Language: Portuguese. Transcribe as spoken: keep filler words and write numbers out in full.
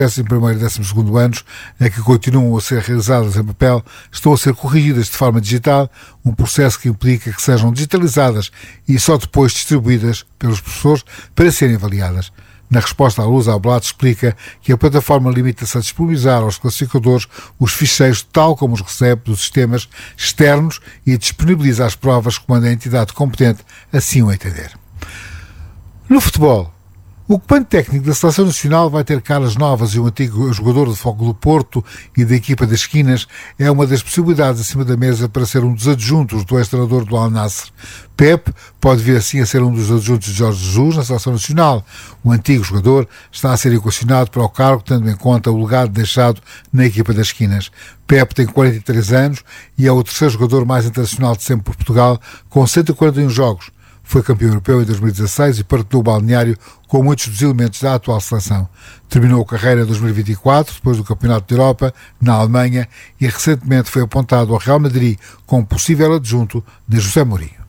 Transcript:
décimo primeiro e décimo segundo anos, em que continuam a ser realizadas em papel, estão a ser corrigidas de forma digital, um processo que implica que sejam digitalizadas e só depois distribuídas pelos professores para serem avaliadas. Na resposta à Luz, a Blatt explica que a plataforma limita-se a disponibilizar aos classificadores os ficheiros tal como os recebe dos sistemas externos e disponibiliza as provas quando a entidade competente assim o entender. No futebol, o comando técnico da Seleção Nacional vai ter caras novas e o antigo jogador de Fogo do Porto e da equipa das esquinas é uma das possibilidades acima da mesa para ser um dos adjuntos do ex-treinador do Al-Nassr. Pep pode vir assim a ser um dos adjuntos de Jorge Jesus na Seleção Nacional. O antigo jogador está a ser equacionado para o cargo, tendo em conta o legado deixado na equipa das esquinas. Pep tem quarenta e três anos e é o terceiro jogador mais internacional de sempre por Portugal, com cento e quarenta e um jogos. Foi campeão europeu em dois mil e dezasseis e partilhou o balneário com muitos dos elementos da atual seleção. Terminou a carreira em dois mil e vinte e quatro, depois do Campeonato de Europa, na Alemanha, e recentemente foi apontado ao Real Madrid como possível adjunto de José Mourinho.